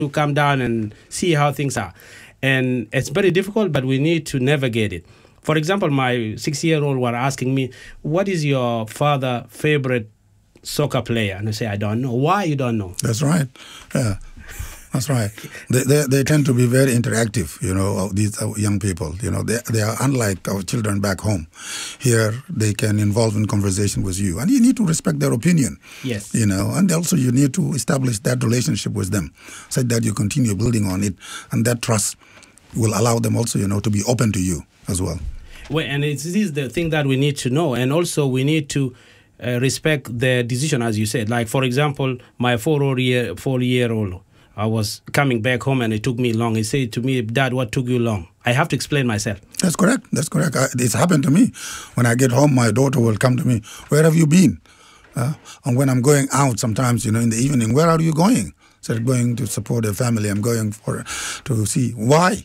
to come down and see how things are. And it's very difficult, but we need to navigate it. For example, my 6-year-old were asking me, what is your father's favorite soccer player? And I say, I don't know. Why you don't know? That's right. Yeah. That's right. They tend to be very interactive, these young people. They are unlike our children back home. Here, they can involve in conversation with you. And you need to respect their opinion. Yes. And also you need to establish that relationship with them so that you continue building on it. And that trust will allow them also, to be open to you as well. Well, and this is the thing that we need to know. And also we need to respect their decision, as you said. Like, for example, my 4-year-old, I was coming back home and it took me long. He said to me, Dad, what took you long? I have to explain myself. That's correct. It's happened to me. When I get home, my daughter will come to me, where have you been? And when I'm going out sometimes, in the evening, where are you going? So I'm going to support the family. I'm going to see why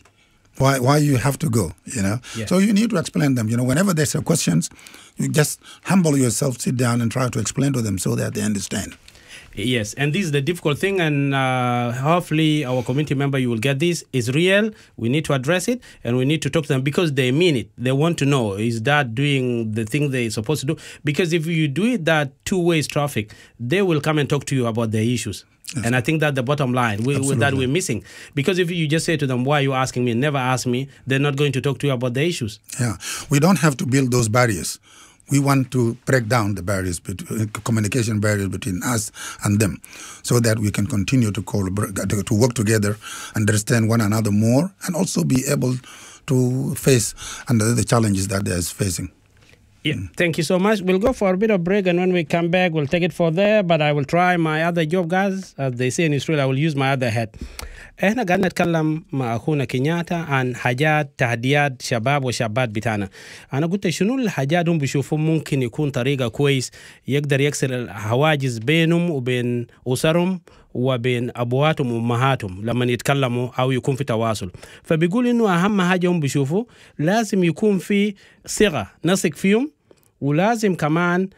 you have to go, Yeah. So you need to explain them. Whenever they say questions, you just humble yourself, sit down and try to explain to them so that they understand. Yes, and this is the difficult thing, and hopefully our community member, you will get this. It's real. We need to address it, and we need to talk to them because they mean it. They want to know, is Dad doing the thing they're supposed to do? Because if you do it that two-way traffic, they will come and talk to you about their issues. Yes. And I think that's the bottom line that we're missing. Because if you just say to them, why are you asking me? Never ask me. They're not going to talk to you about the issues. Yeah, we don't have to build those barriers. We want to break down the barriers, communication barriers between us and them, so that we can continue to work together, understand one another more, and also be able to face the challenges that they're facing. Yeah, thank you so much. We'll go for a bit of break, and when we come back, we'll take it for there. But I will try my other job, guys. As they say in Israel, I will use my other head. احنا قاعد نتكلم مع اخونا كينياتا عن حاجات تحديات شباب وشابات بتاعنا. انا قلت شنو الحاجات هم بيشوفوا ممكن يكون طريقه كويس يقدر يكسر الحواجز بينهم وبين اسرهم وبين ابواتهم وامهاتهم لما يتكلموا او يكون في تواصل. فبيقول انه اهم حاجه هم بيشوفوا لازم يكون في ثقه نثق فيهم، ولازم كمان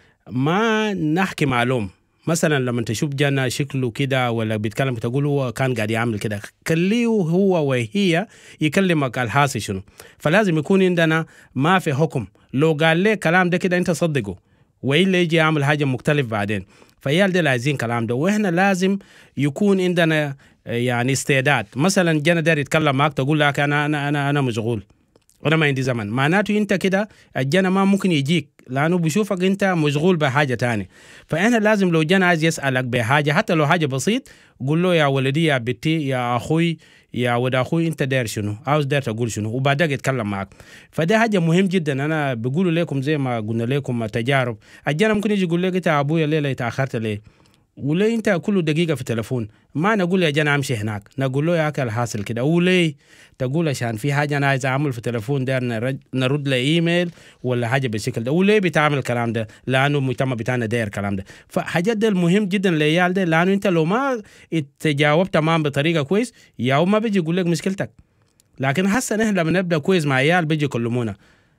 ما نحكي معلوم. مثلا لما تشوف جانا شكله كده ولا بيتكلم تقول هو كان قاعد يعمل كده، خليه هو وهي يكلمك الحاصل شنو. فلازم يكون عندنا ما في حكم، لو قال لي كلام ده كده انت صدقه وإلا يجي يعمل حاجه مختلف بعدين. فيال ده عايزين كلام ده، واحنا لازم يكون عندنا يعني استعداد. مثلا جانا داير يتكلم معك تقول لك انا مشغول، انا ما عندي زمن، معناته انت كده الجنا ما ممكن يجيك لانه بيشوفك انت مشغول بحاجه تاني. فانا لازم لو جنا عايز يسالك بحاجه حتى لو حاجه بسيط، قول له يا ولدي يا بنتي يا اخوي يا ود اخوي انت داير شنو، عاوز داير تقول شنو، وبعدك يتكلم معك. فده حاجه مهم جدا. انا بقول لكم زي ما قلنا لكم تجارب، الجنا ممكن يجي يقول لك انت ابويا ليه تاخرت ليه، وليه انت كل دقيقه في التليفون. ما نقول يا جنا امشي هناك، نقول له يا اكل الحاصل كده، وليه تقول عشان في حاجه انا عايز اعمل في التليفون ده نرد له ايميل ولا حاجه بالشكل ده، وليه بتعمل الكلام ده؟ لانه المجتمع بتاعنا داير الكلام ده. فحاجات ده المهم جدا للعيال ده، لانه انت لو ما تجاوبت تمام بطريقه كويس يا ما بيجي يقول لك مشكلتك. لكن هسه نحن لما نبدا كويس مع عيال بيجي يكلمونا.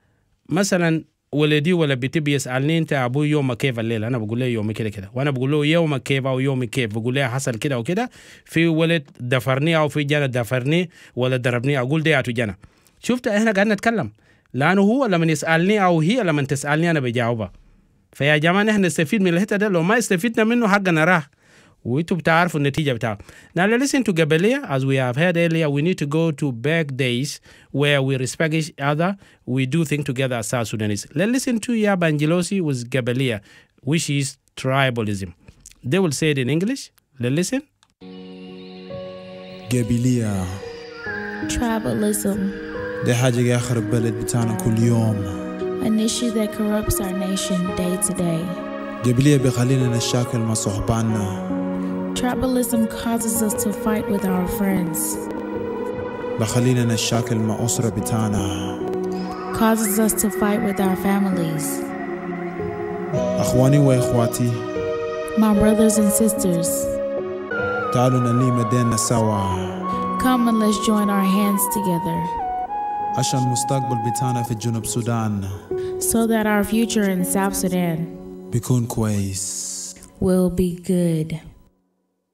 مثلا ولدي ولا بنتي بيسالني انت ابوي يومك كيف الليله، انا بقول له يومي كده كده، وانا بقول له يومك كيف او يومي كيف، بقول له حصل كده وكده، في ولد دفرني او في جنا دفرني ولا ضربني، اقول ده يا جنا. شفت احنا قاعدين نتكلم، لانه هو لما يسالني او هي لما تسالني انا بجاوبها. فيا جماعه نحن نستفيد من الحته ده، لو ما استفدنا منه حقنا راح، وانتوا بتعرفوا النتيجه بتاعه. Now let's listen to Gabelia. As we have heard earlier, we need to go to back days where we respect each other, we do things together as South Sudanese. Let's listen to Yaba Angelosi with Gabelia, which is tribalism. They will say it in English. Let's listen. Gabelia. Tribalism. ده حاجة يخرب بلد بتاعنا كل يوم. An issue that corrupts our nation day to day. قبلية بيخلينا نشاكل مع صحباننا. Tribalism causes us to fight with our friends. بخلينا نشاكل مع أسرة بتاعنا. Causes us to fight with our families. أخواني وإخواتي. My brothers and sisters. تعالوا نلي مديننا سوا. Come and let's join our hands together. عشان المستقبل بتاعنا في جنوب السودان. So that our future in South Sudan بيكون كويس. will be good.